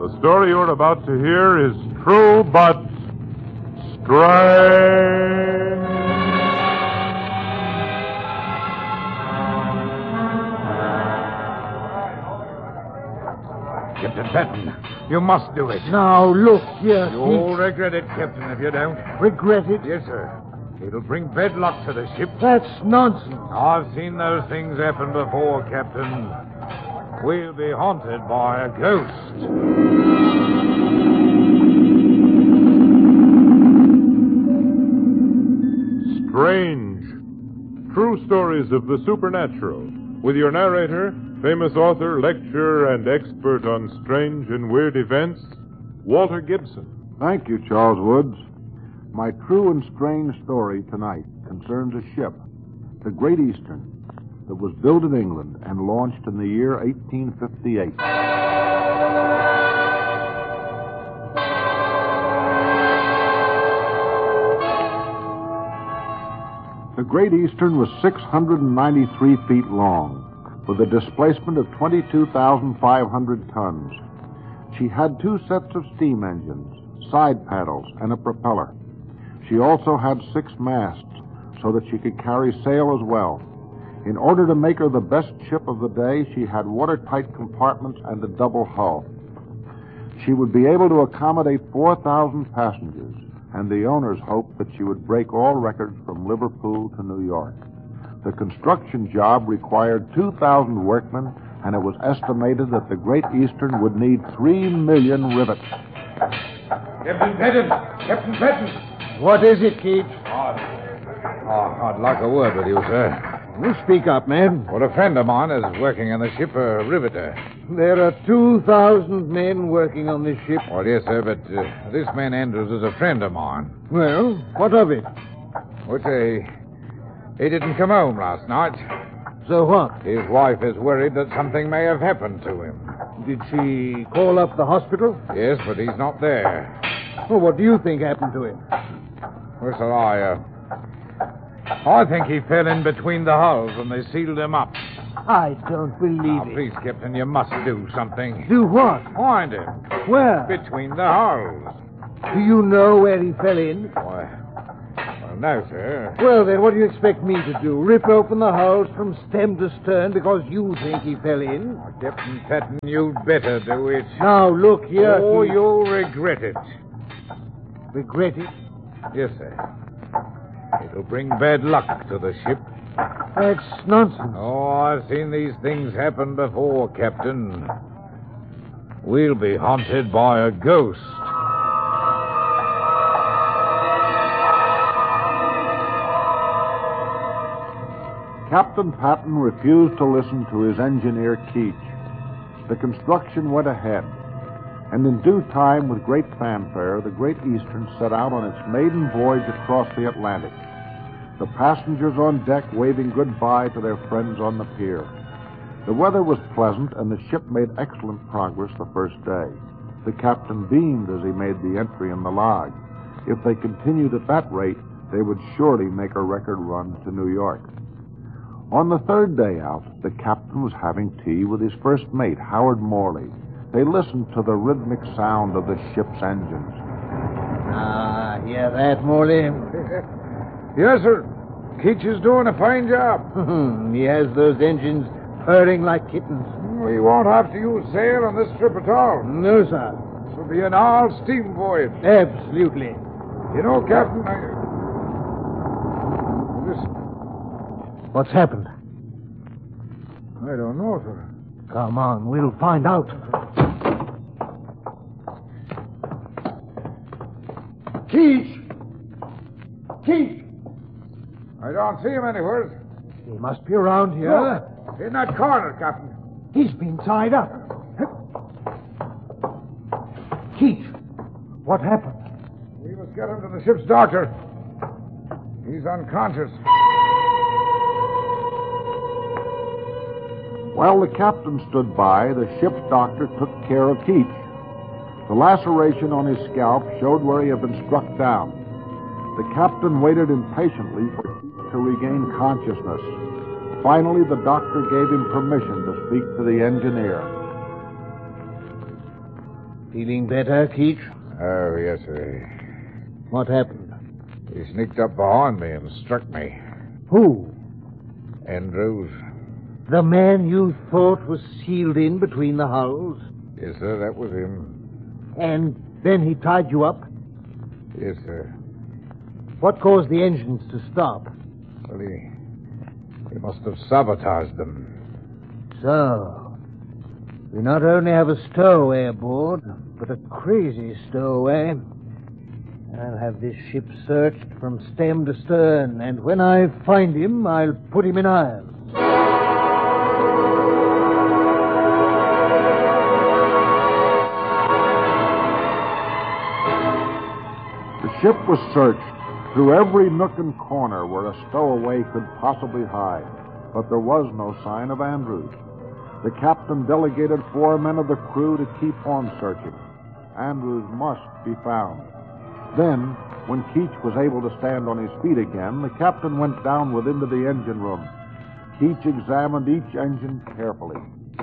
The story you're about to hear is true but strange. Captain Patton, you must do it. Now, look here. You'll regret it, Captain, if you don't. Regret it? Yes, sir. It'll bring bad luck to the ship. That's nonsense. I've seen those things happen before, Captain. We'll be haunted by a ghost. Strange. True stories of the supernatural. With your narrator, famous author, lecturer, and expert on strange and weird events, Walter Gibson. Thank you, Charles Woods. My true and strange story tonight concerns a ship, the Great Eastern, that was built in England and launched in the year 1858. The Great Eastern was 693 feet long, with a displacement of 22,500 tons. She had 2 sets of steam engines, side paddles, and a propeller. She also had 6 masts, so that she could carry sail as well. In order to make her the best ship of the day, she had watertight compartments and a double hull. She would be able to accommodate 4,000 passengers, and the owners hoped that she would break all records from Liverpool to New York. The construction job required 2,000 workmen, and it was estimated that the Great Eastern would need 3 million rivets. Captain Patton! Captain Patton! What is it, Keith? I'd like a word with you, sir. You speak up, man. Well, a friend of mine is working on the ship, a riveter. There are 2,000 men working on this ship. Well, yes, sir, but this man Andrews is a friend of mine. Well, what of it? What's he didn't come home last night. So what? His wife is worried that something may have happened to him. Did she call up the hospital? Yes, but he's not there. Well, what do you think happened to him? Well, sir, I think he fell in between the hulls and they sealed him up. I don't believe Now, it. please, Captain, you must do something. Do what? Find him. Where? Between the hulls. Do you know where he fell in? Well, no, sir. Well, then, what do you expect me to do? Rip open the hulls from stem to stern because you think he fell in? Oh, Captain Patton, you'd better do it. Now, look here. Oh, you'll regret it. Regret it? Yes, sir. It'll bring bad luck to the ship. That's nonsense. Oh, I've seen these things happen before, Captain. We'll be haunted by a ghost. Captain Patton refused to listen to his engineer, Keach. The construction went ahead, and in due time, with great fanfare, the Great Eastern set out on its maiden voyage across the Atlantic, the passengers on deck waving goodbye to their friends on the pier. The weather was pleasant, and the ship made excellent progress the first day. The captain beamed as he made the entry in the log. If they continued at that rate, they would surely make a record run to New York. On the third day out, the captain was having tea with his first mate, Howard Morley. They listened to the rhythmic sound of the ship's engines. Ah, hear that, Morley? Yes, sir. Keach is doing a fine job. He has those engines purring like kittens. We won't have to use sail on this trip at all. No, sir. This will be an all-steam voyage. Absolutely. You know, Captain, Listen. What's happened? I don't know, sir. Come on, we'll find out. Keach! Keach! I don't see him anywhere. He must be around here. Look, in that corner, Captain. He's been tied up. Keach, what happened? We must get him to the ship's doctor. He's unconscious. While the captain stood by, the ship's doctor took care of Keach. The laceration on his scalp showed where he had been struck down. The captain waited impatiently for Keach to regain consciousness. Finally, the doctor gave him permission to speak to the engineer. Feeling better, Keach? Oh, yes, sir. What happened? He sneaked up behind me and struck me. Who? Andrews. The man you thought was sealed in between the hulls? Yes, sir, that was him. And then he tied you up? Yes, sir. What caused the engines to stop? Well, he must have sabotaged them. So, we not only have a stowaway aboard, but a crazy stowaway. I'll have this ship searched from stem to stern, and when I find him, I'll put him in irons. The ship was searched through every nook and corner where a stowaway could possibly hide, but there was no sign of Andrews. The captain delegated 4 men of the crew to keep on searching. Andrews must be found. Then, when Keach was able to stand on his feet again, the captain went down within to the engine room. Keach examined each engine carefully.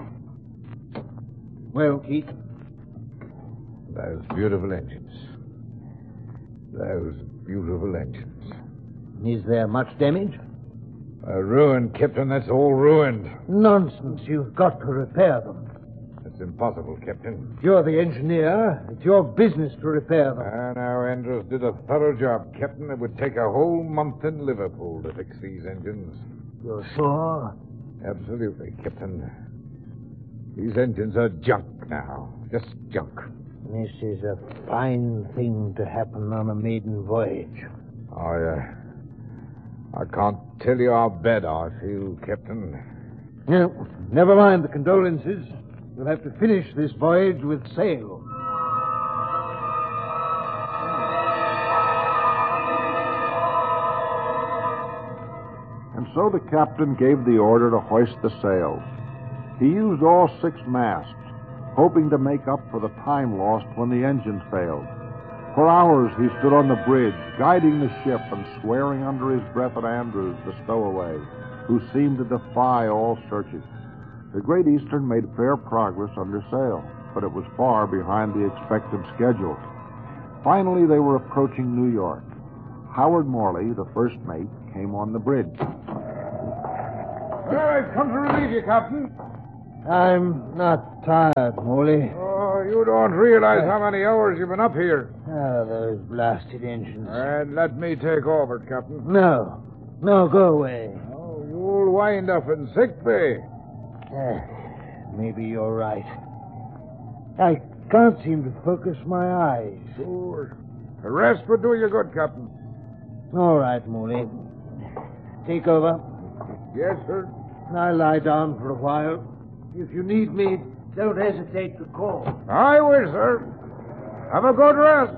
Well, Keach? Those beautiful engines. Those beautiful engines. Is there much damage? Ruined, Captain. That's all ruined. Nonsense. You've got to repair them. It's impossible, Captain. You're the engineer. It's your business to repair them. Now, Andrews did a thorough job, Captain. It would take a whole month in Liverpool to fix these engines. You're sure? Absolutely, Captain. These engines are junk now. Just junk. This is a fine thing to happen on a maiden voyage. I can't tell you how bad I feel, Captain. No, never mind the condolences. We'll have to finish this voyage with sail. And so the captain gave the order to hoist the sails. He used all 6 masts, hoping to make up for the time lost when the engines failed. For hours he stood on the bridge, guiding the ship and swearing under his breath at Andrews, the stowaway, who seemed to defy all searching. The Great Eastern made fair progress under sail, but it was far behind the expected schedule. Finally, they were approaching New York. Howard Morley, the first mate, came on the bridge. Well, I've come to relieve you, Captain. I'm not tired, Morley. Oh, you don't realize how many hours you've been up here. Ah, those blasted engines. And let me take over, Captain. No, go away. Oh, you'll wind up in sick bay. Maybe you're right. I can't seem to focus my eyes. Sure. A rest would do you good, Captain. All right, Morley. Take over. Yes, sir. I'll lie down for a while. If you need me, don't hesitate to call. I will, sir. Have a good rest.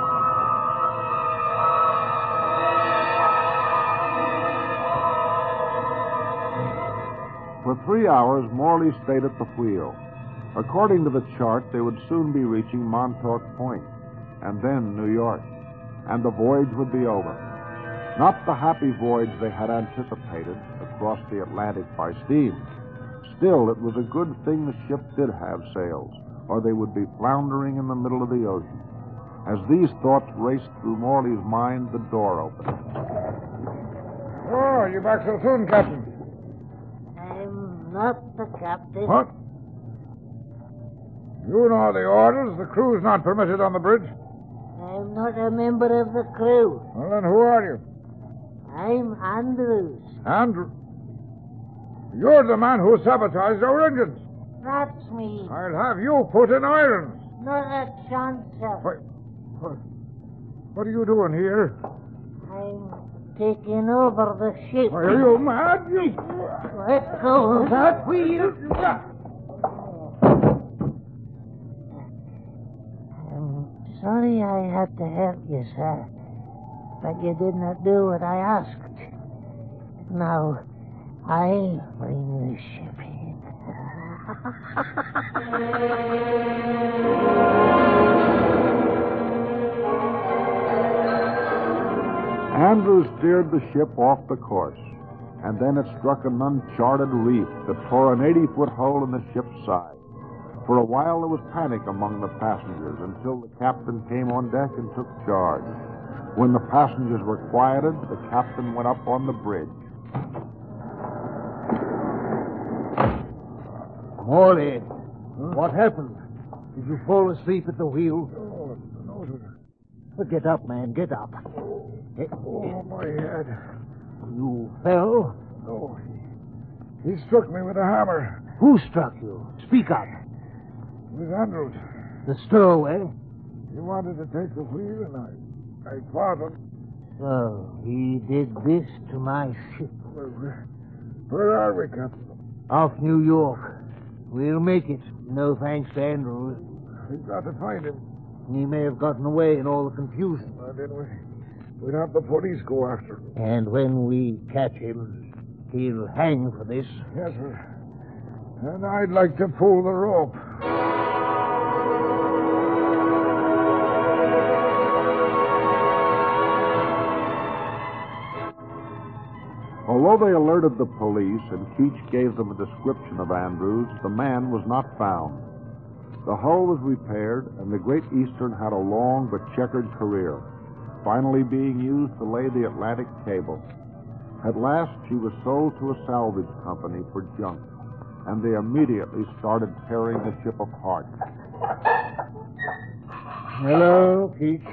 For 3 hours, Morley stayed at the wheel. According to the chart, they would soon be reaching Montauk Point, and then New York, and the voyage would be over. Not the happy voyage they had anticipated across the Atlantic by steam. Still, it was a good thing the ship did have sails, or they would be floundering in the middle of the ocean. As these thoughts raced through Morley's mind, the door opened. Oh, you back so soon, Captain? I'm not the captain. What? You know the orders. The crew's not permitted on the bridge. I'm not a member of the crew. Well, then who are you? I'm Andrews. Andrew. You're the man who sabotaged our engines. That's me. I'll have you put in irons. Not a chance, sir. What are you doing here? I'm taking over the ship. Are you mad? Let go of that wheel. I'm sorry I had to hurt you, sir. But you did not do what I asked. Now, I'll bring the ship in. Andrews steered the ship off the course, and then it struck an uncharted reef that tore an 80-foot hole in the ship's side. For a while there was panic among the passengers until the captain came on deck and took charge. When the passengers were quieted, the captain went up on the bridge. Morley, what happened? Did you fall asleep at the wheel? No, sir. Well, get up, man, get up. Oh, my head. You fell? No, he struck me with a hammer. Who struck you? Speak up. It was Andrews. The stowaway? He wanted to take the wheel, and I fought him. So, he did this to my ship. Well, where are we, Captain? Off New York. We'll make it. No thanks to Andrews. We've got to find him. He may have gotten away in all the confusion. And then we'd have the police go after him. And when we catch him, he'll hang for this. Yes, sir. And I'd like to pull the rope. Although they alerted the police and Keach gave them a description of Andrews, the man was not found. The hull was repaired, and the Great Eastern had a long but checkered career, finally being used to lay the Atlantic cable. At last, she was sold to a salvage company for junk, and they immediately started tearing the ship apart. Hello, Keach.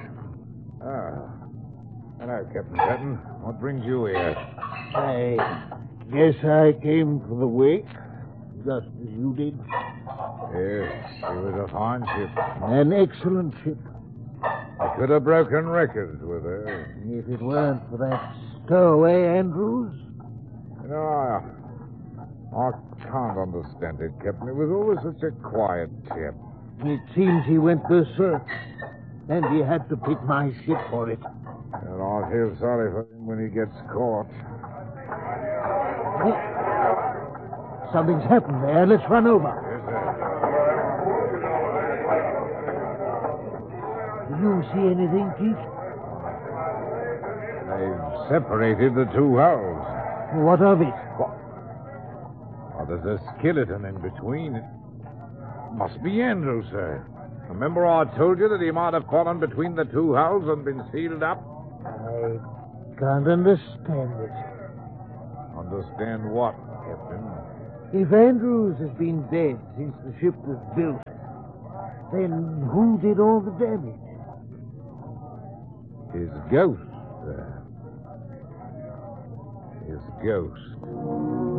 Hello, Captain Patton. What brings you here? I guess I came for the wake, just as you did. Yes, it was a fine ship. An excellent ship. I could have broken records with her. If it weren't for that stowaway, Andrews. You know, I can't understand it, Captain. It was always such a quiet chap. It seems he went berserk, and he had to pick my ship for it. And I feel sorry for him when he gets caught. Something's happened there. Let's run over. Yes, sir. Do you see anything, Keith? They've separated the two hulls. What of it? Oh, there's a skeleton in between. It must be Andrews, sir. Remember I told you that he might have fallen between the two hulls and been sealed up? I can't understand it. Understand what, Captain? If Andrews has been dead since the ship was built, then who did all the damage? His ghost, sir. His ghost.